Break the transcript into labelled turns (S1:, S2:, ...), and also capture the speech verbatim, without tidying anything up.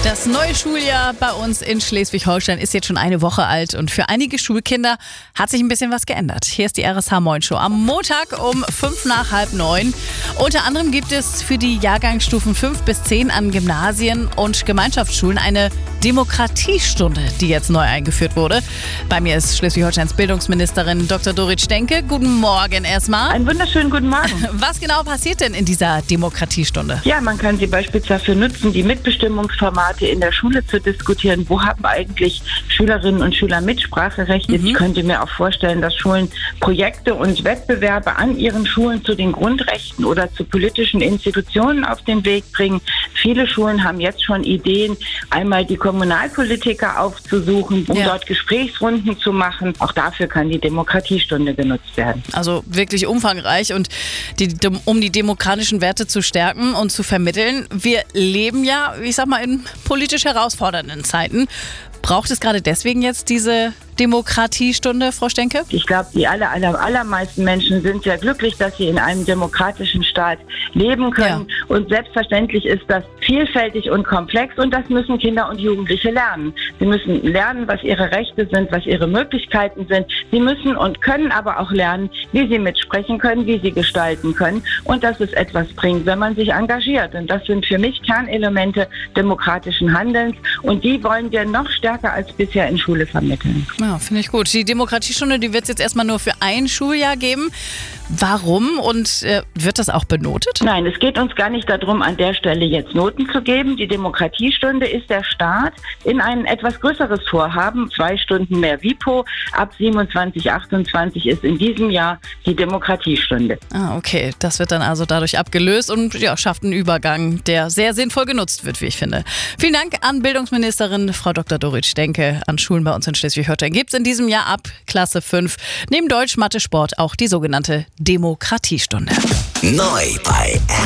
S1: Das neue Schuljahr bei uns in Schleswig-Holstein ist jetzt schon eine Woche alt und für einige Schulkinder hat sich ein bisschen was geändert. Hier ist die R S H Moin Show am Montag um fünf nach halb neun. Unter anderem gibt es für die Jahrgangsstufen fünf bis zehn an Gymnasien und Gemeinschaftsschulen eine Demokratiestunde, die jetzt neu eingeführt wurde. Bei mir ist Schleswig-Holsteins Bildungsministerin Doktor Dorit Stenke. Guten Morgen erstmal.
S2: Einen wunderschönen guten Morgen.
S1: Was genau passiert denn in dieser Demokratiestunde?
S2: Ja, man kann sie beispielsweise dafür nutzen, die Mitbestimmungsformate in der Schule zu diskutieren. Wo haben eigentlich Schülerinnen und Schüler Mitspracherecht? Mhm. Ich könnte mir auch vorstellen, dass Schulen Projekte und Wettbewerbe an ihren Schulen zu den Grundrechten oder zu politischen Institutionen auf den Weg bringen. Viele Schulen haben jetzt schon Ideen, einmal die Kommunalpolitiker aufzusuchen, um ja. dort Gesprächsrunden zu machen. Auch dafür kann die Demokratiestunde genutzt werden.
S1: Also wirklich umfangreich und die, um die demokratischen Werte zu stärken und zu vermitteln. Wir leben ja, ich sag mal, in politisch herausfordernden Zeiten. Braucht es gerade deswegen jetzt diese Demokratiestunde, Frau Stenke?
S2: Ich glaube, die aller, aller, allermeisten Menschen sind sehr glücklich, dass sie in einem demokratischen Staat leben können. Ja. Und selbstverständlich ist das vielfältig und komplex und das müssen Kinder und Jugendliche lernen. Sie müssen lernen, was ihre Rechte sind, was ihre Möglichkeiten sind. Sie müssen und können aber auch lernen, wie sie mitsprechen können, wie sie gestalten können und dass es etwas bringt, wenn man sich engagiert. Und das sind für mich Kernelemente demokratischen Handelns und die wollen wir noch stärker als bisher in Schule vermitteln.
S1: Ja, finde ich gut. Die Demokratiestunde, die wird es jetzt erstmal nur für ein Schuljahr geben. Warum und äh, wird das auch benotet?
S2: Nein, es geht uns gar nicht darum, an der Stelle jetzt Noten zu geben. Die Demokratiestunde ist der Start in ein etwas größeres Vorhaben. Zwei Stunden mehr WIPO. Ab siebenundzwanzig, achtundzwanzig ist in diesem Jahr die Demokratiestunde.
S1: Ah, okay. Das wird dann also dadurch abgelöst und ja, schafft einen Übergang, der sehr sinnvoll genutzt wird, wie ich finde. Vielen Dank an Bildungsministerin Frau Doktor Dorit Stenke. An Schulen bei uns in Schleswig-Holstein gibt es in diesem Jahr ab Klasse fünf neben Deutsch, Mathe, Sport auch die sogenannte Demokratiestunde.
S3: Neu bei